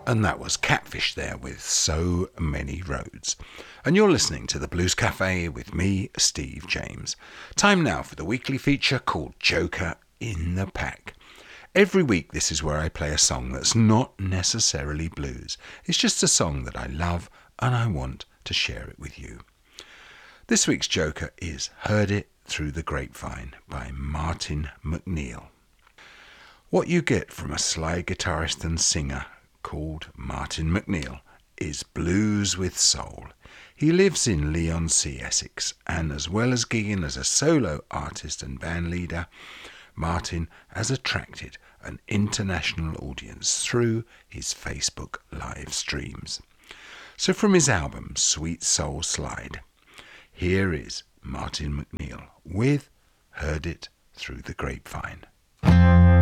And that was Catfish there with So Many Roads. And you're listening to the Blues Cafe with me, Steve James. Time now for the weekly feature called Joker in the Pack. Every week this is where I play a song that's not necessarily blues. It's just a song that I love and I want to share it with you. This week's Joker is Heard It Through the Grapevine by Martin McNeil. What you get from a sly guitarist and singer called Martin McNeil is blues with soul. He lives in Leigh-on-Sea, Essex, and as well as gigging as a solo artist and band leader, Martin has attracted an international audience through his Facebook live streams. So from his album Sweet Soul Slide, here is Martin McNeil with Heard It Through the Grapevine.